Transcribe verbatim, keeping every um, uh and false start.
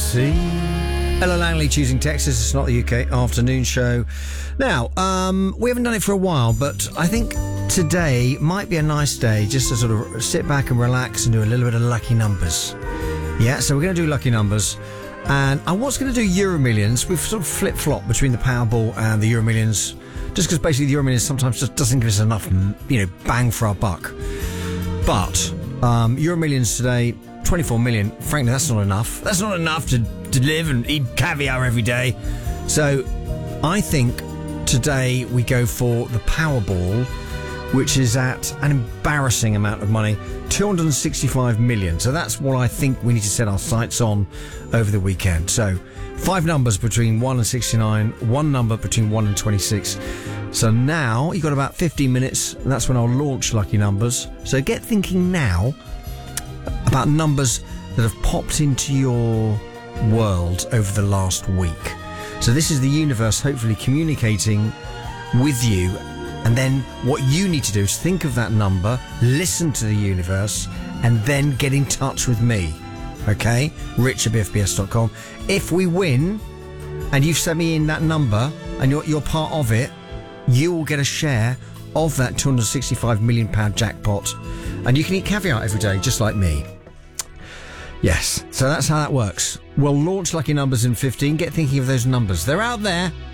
see. Ella Langley choosing Texas. It's not the U K afternoon show. Now, um, we haven't done it for a while, but I think today might be a nice day just to sort of sit back and relax and do a little bit of lucky numbers. Yeah, so we're going to do lucky numbers. And I was going to do Euro Millions. We've sort of flip-flopped between the Powerball and the Euro Millions, just because basically the Euro Millions sometimes just doesn't give us enough, you know, bang for our buck. But um, Euro Millions today, twenty-four million. Frankly, that's not enough. That's not enough to, to live and eat caviar every day. So I think today we go for the Powerball, which is at an embarrassing amount of money, two hundred sixty-five million. So that's what I think we need to set our sights on over the weekend. So five numbers between one and sixty-nine, one number between one and twenty-six. So now you've got about fifteen minutes, and that's when I'll launch Lucky Numbers. So get thinking now about numbers that have popped into your world over the last week. So this is the universe hopefully communicating with you. And then what you need to do is think of that number, listen to the universe, and then get in touch with me. Okay? Rich at b f b s dot com. If we win, and you've sent me in that number, and you're, you're part of it, you will get a share of that two hundred sixty-five million pound jackpot. And you can eat caviar every day, just like me. Yes, so that's how that works. We'll launch Lucky Numbers in fifteen. Get thinking of those numbers. They're out there.